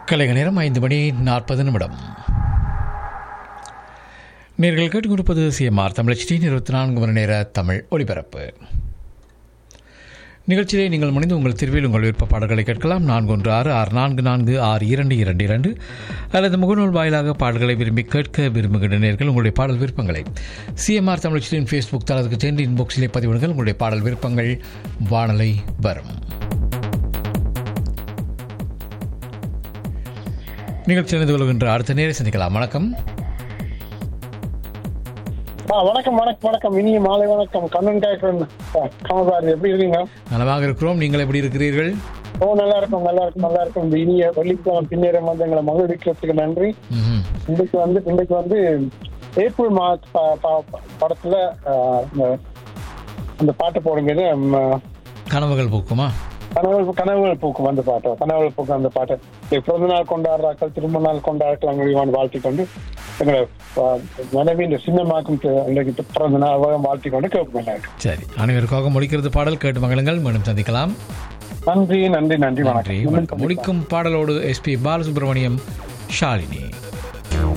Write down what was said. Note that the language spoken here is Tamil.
கலைக நேரம் 5:40. நீங்கள் கேட்டுக்கொண்டிருப்பது சிஎம்ஆர் தமிழ் 24 மணி நேர தமிழ் ஒலிபரப்பு நிகழ்ச்சியிலே நீங்கள் முடிந்து உங்கள் திருவில் உங்கள் விருப்ப பாடல்களை கேட்கலாம். 4166446222 அல்லது முகநூல் வாயிலாக பாடல்களை விரும்பி கேட்க விரும்புகின்ற நேர்கள் உங்களுடைய பாடல் விருப்பங்களை சிஎம்ஆர் தமிழ் ஃபேஸ்புக் தளத்துக்கு சென்று இன்பாக்ஸிலே பதிவிடுங்கள். உங்களுடைய பாடல் விருப்பங்கள் வானலை வரும். நிகழ்ச்சி நடந்து கொள்கின்ற அடுத்த நேரை சந்திக்கலாம். வணக்கம். வணக்கம் வணக்கம் வணக்கம் இனிய மாலை வணக்கம். கண்ணன் காய்க்கிறேன். எப்படி இருக்கீங்க? நலமாக இருக்கிறோம். நீங்கள் எப்படி இருக்கிறீர்கள்? நல்லா இருக்கும் நல்லா இருக்கும் நல்லா இருக்கும். இந்த இனிய வெள்ளிக்கிழமை பின்னேறம் வந்து எங்களை மகிழ்விக்கிறதுக்கு நன்றி. இன்றைக்கு வந்து ஏப்ரல் படத்துல அந்த பாட்டு போடும்போது கனவுகள் பூக்குமா? கனவுகள் பூக்கும் அந்த பாட்டு. கனவுகள் பூக்கும் அந்த பாட்டு. பிறந்த நாள் கொண்டாடுறாக்கள், திரும்ப நாள் கொண்டாடுறாங்க வாழ்த்தி கொண்டு எங்களை மனைவி இந்த சின்னமாக்கும் பிறந்த நாள் வாழ்த்தி கொண்டு கேட்போம். சரி, அனைவருக்காக முடிக்கிறது பாடல் கேட்டு மகளுங்கள். மீண்டும் சந்திக்கலாம். நன்றி நன்றி நன்றி. முடிக்கும் பாடலோடு எஸ்பி பாலசுப்ரமணியம், ஷாலினி.